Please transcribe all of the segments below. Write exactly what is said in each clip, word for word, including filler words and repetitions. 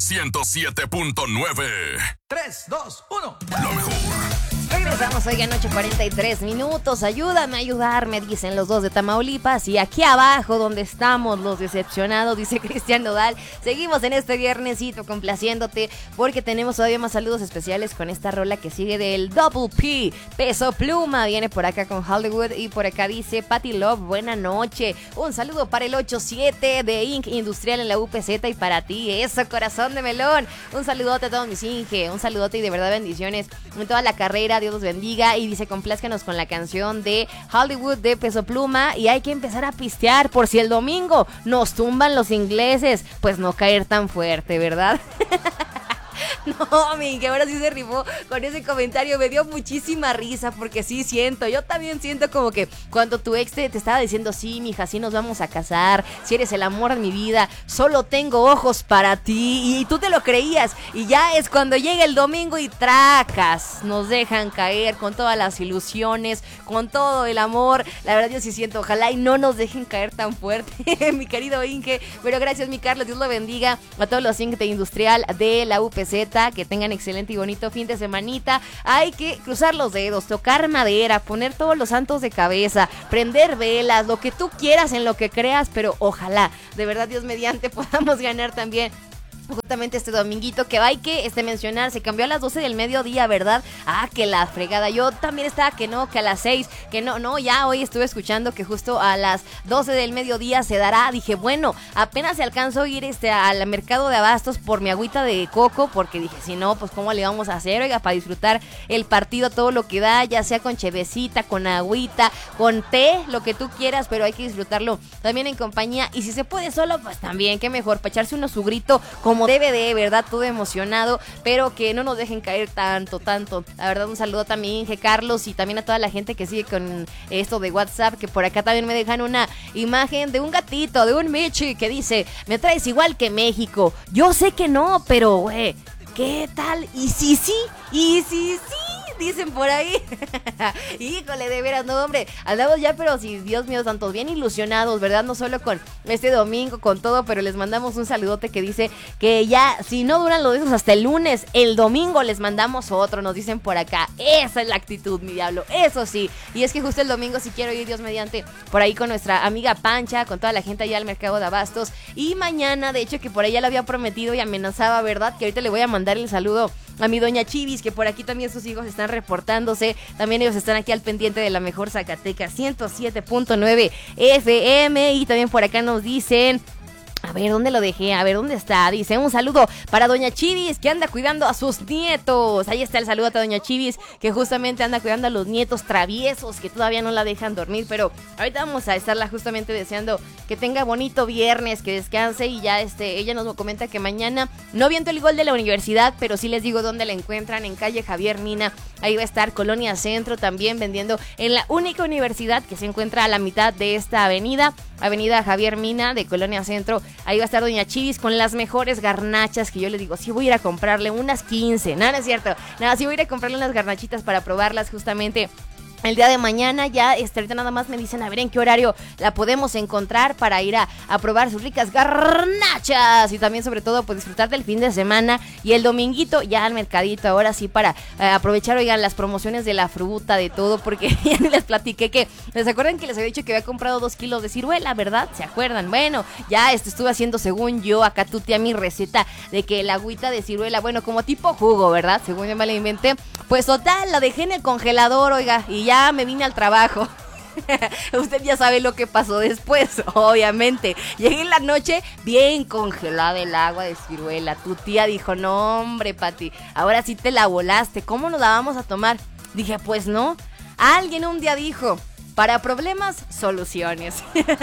ciento siete punto nueve. tres, dos, uno. Lo mejor. Regresamos, oigan, ocho cuarenta y tres minutos. Ayúdame a ayudar, me dicen los dos de Tamaulipas. Y aquí abajo, donde estamos los decepcionados, dice Cristian Nodal. Seguimos en este viernesito complaciéndote, porque tenemos todavía más saludos especiales con esta rola que sigue del Double P. Peso Pluma viene por acá con Hollywood. Y por acá dice Patty Love, buena noche. Un saludo para el ochenta y siete de Inc Industrial en la U P Z y para ti, eso, corazón de melón. Un saludote a todos mis Inge, un saludote y de verdad bendiciones en toda la carrera. Dios los bendiga. Y dice, complázcanos con la canción de Hollywood de Peso Pluma. Y hay que empezar a pistear por si el domingo nos tumban los ingleses, pues no caer tan fuerte, ¿verdad? No, mi, que ahora sí se rifó con ese comentario. Me dio muchísima risa porque sí siento, yo también siento como que cuando tu ex te, te estaba diciendo, sí, mija, sí nos vamos a casar, si eres el amor de mi vida, solo tengo ojos para ti, y tú te lo creías, y ya es cuando llega el domingo y tracas, nos dejan caer con todas las ilusiones, con todo el amor. La verdad yo sí siento, ojalá y no nos dejen caer tan fuerte, mi querido Inge, pero gracias, mi Carlos, Dios lo bendiga a todos los Inge de Industrial de la U P Z. Que tengan excelente y bonito fin de semanita. Hay que cruzar los dedos, tocar madera, poner todos los santos de cabeza, prender velas, lo que tú quieras, en lo que creas, pero ojalá, de verdad, Dios mediante, podamos ganar también justamente este dominguito, que hay que este, mencionar, se cambió a las doce del mediodía, ¿verdad? Ah, que la fregada, yo también estaba que no, que a las seis, que no, no, ya hoy estuve escuchando que justo a las doce del mediodía se dará. Dije, bueno, apenas se alcanzó a ir este, al mercado de abastos por mi agüita de coco, porque dije, si no, pues cómo le vamos a hacer, oiga, para disfrutar el partido todo lo que da, ya sea con chevecita, con agüita, con té, lo que tú quieras, pero hay que disfrutarlo también en compañía, y si se puede solo, pues también, qué mejor, para echarse uno su grito como debe de, ¿verdad? Todo emocionado, pero que no nos dejen caer tanto, tanto. La verdad, un saludo también, Inge, Carlos, y también a toda la gente que sigue con esto de WhatsApp, que por acá también me dejan una imagen de un gatito, de un Michi, que dice, me traes igual que México. Yo sé que no, pero, güey, ¿qué tal? ¿Y sí, sí? ¿Y sí, sí? Dicen por ahí. Híjole, de veras, no, hombre, andamos ya, pero sí, Dios mío, tantos bien ilusionados, ¿verdad? No solo con este domingo, con todo, pero les mandamos un saludote que dice que ya, si no duran los dedos hasta el lunes, el domingo les mandamos otro, nos dicen por acá. Esa es la actitud, mi diablo, eso sí. Y es que justo el domingo sí quiero ir, Dios mediante, por ahí con nuestra amiga Pancha, con toda la gente allá al mercado de abastos. Y mañana, de hecho, que por ahí ya lo había prometido y amenazaba, ¿verdad? Que ahorita le voy a mandar el saludo a mi doña Chivis, que por aquí también sus hijos están reportándose. También ellos están aquí al pendiente de la mejor Zacatecas ciento siete punto nueve F M. Y también por acá nos dicen, a ver, ¿dónde lo dejé? A ver, ¿dónde está? Dice, un saludo para doña Chivis, que anda cuidando a sus nietos. Ahí está el saludo a doña Chivis, que justamente anda cuidando a los nietos traviesos, que todavía no la dejan dormir. Pero ahorita vamos a estarla justamente deseando que tenga bonito viernes, que descanse. Y ya este, ella nos comenta que mañana no viento el gol de la universidad, pero sí les digo dónde la encuentran, en calle Javier Mina. Ahí va a estar Colonia Centro, también vendiendo en la única universidad que se encuentra a la mitad de esta avenida, avenida Javier Mina de Colonia Centro. Ahí va a estar doña Chivis con las mejores garnachas, que yo les digo, sí voy a ir a comprarle unas quince, nada, no es cierto, nada, sí voy a ir a comprarle unas garnachitas para probarlas justamente el día de mañana. Ya este, ahorita nada más me dicen a ver en qué horario la podemos encontrar para ir a, a probar sus ricas garnachas, y también sobre todo pues disfrutar del fin de semana y el dominguito ya al mercadito, ahora sí para eh, aprovechar, oigan, las promociones de la fruta, de todo, porque ya ni les platiqué que, ¿les acuerdan que les había dicho que había comprado dos kilos de ciruela, verdad? ¿Se acuerdan? Bueno, ya esto estuve haciendo, según yo, acá tutea mi receta de que el agüita de ciruela, bueno, como tipo jugo, ¿verdad? Según yo me la inventé, pues total, la dejé en el congelador, oiga, y ya Ya me vine al trabajo. Usted ya sabe lo que pasó después, obviamente. Llegué en la noche bien congelada el agua de ciruela. Tu tía dijo, no hombre, Pati, ahora sí te la volaste, ¿cómo nos la vamos a tomar? Dije, pues no. Alguien un día dijo, para problemas, soluciones.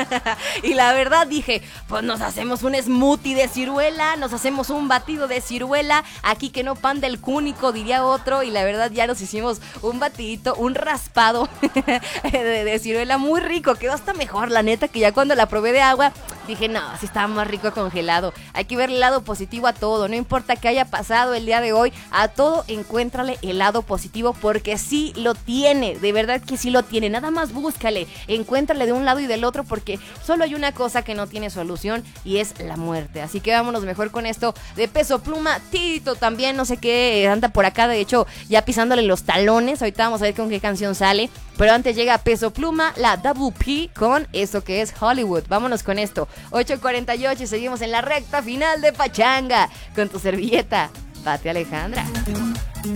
Y la verdad dije, pues nos hacemos un smoothie de ciruela, nos hacemos un batido de ciruela, aquí que no pan del cúnico, diría otro. Y la verdad ya nos hicimos un batidito, un raspado de, de ciruela muy rico, quedó hasta mejor, la neta, que ya cuando la probé de agua, dije, no, sí estaba más rico congelado. Hay que ver el lado positivo a todo, no importa qué haya pasado el día de hoy, a todo encuéntrale el lado positivo porque sí lo tiene, de verdad que sí lo tiene. Nada más búscale, encuéntrale de un lado y del otro porque solo hay una cosa que no tiene solución y es la muerte. Así que vámonos mejor con esto de Peso Pluma. Tito también, no sé qué, anda por acá, de hecho, ya pisándole los talones. Ahorita vamos a ver con qué canción sale. Pero antes llega Peso Pluma, la Double P con eso que es Hollywood. Vámonos con esto. ocho cuarenta y ocho y seguimos en la recta final de Pachanga con tu servilleta, Pati Alejandra.